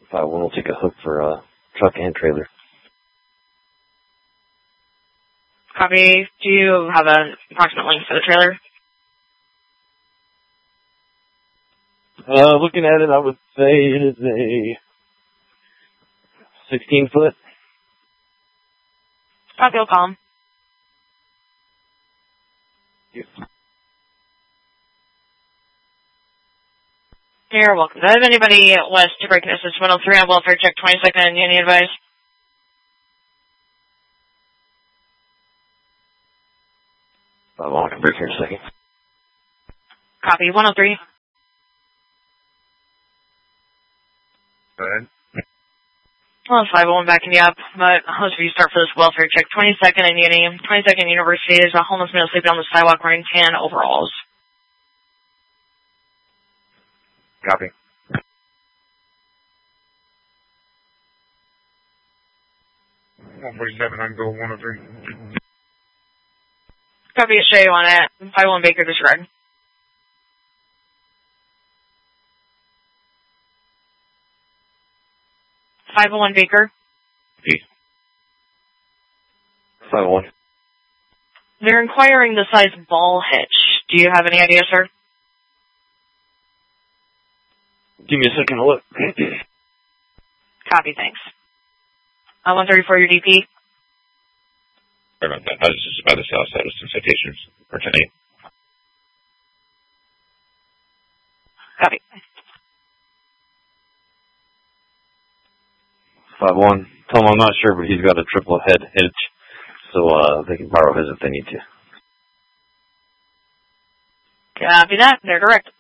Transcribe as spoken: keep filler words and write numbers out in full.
five one will take a hook for uh, truck and trailer. Copy. Do you have an approximate length for the trailer? Uh, looking at it, I would say it is a sixteen foot. Copy, I'll call him. Yes. You're welcome. Does anybody west to break this? It's one oh three on welfare check, twenty-second, any advice? five one, I can break here in a second. Copy, one oh three. Go ahead. Well, it's five oh one backing you up, but host you start for this welfare check. twenty-second and Uni. twenty-second University is a homeless male sleeping on the sidewalk wearing tan overalls. Copy. one forty-seven, I can go one oh three. Copy, show you on it. five oh one Baker, disregard. five oh one Baker. P. five one. They're inquiring the size ball hitch. Do you have any idea, sir? Give me a second to look. Copy, thanks. Uh, one thirty-four, your D P. Sorry about that. I was just about to sell status and citations for tonight. Copy. five one. Tell him I'm not sure, but he's got a triple head hitch, so uh, they can borrow his if they need to. Copy that. They're direct.